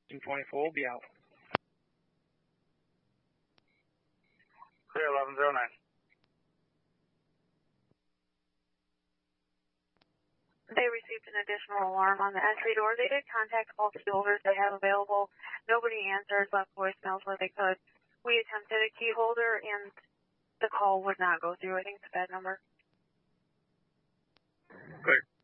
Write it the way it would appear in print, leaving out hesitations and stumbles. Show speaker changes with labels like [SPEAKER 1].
[SPEAKER 1] Team 24 will be out.
[SPEAKER 2] Clear 1109.
[SPEAKER 3] They received an additional alarm on the entry door. They did contact all key holders they have available. Nobody answered, left voicemails where they could. We attempted a key holder and the call would not go through. I think it's a bad number.
[SPEAKER 2] Clear.